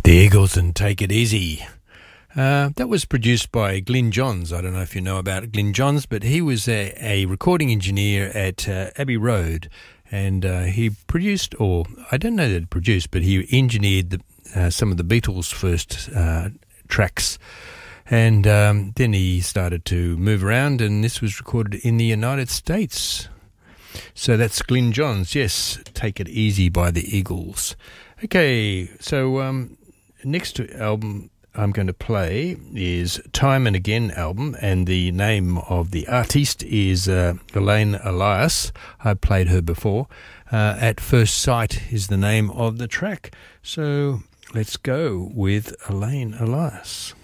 The Eagles and Take It Easy. That was produced by Glyn Johns. I don't know if you know about Glyn Johns, but he was a recording engineer at Abbey Road, and he produced, or I don't know that he produced, but he engineered some of the Beatles' first tracks. And then he started to move around, and this was recorded in the United States. So that's Glyn Johns, yes, Take It Easy by the Eagles. Okay, so next album I'm going to play is Time and Again album, and the name of the artiste is Elaine Elias. I've played her before. At First Sight is the name of the track. So let's go with Elaine Elias.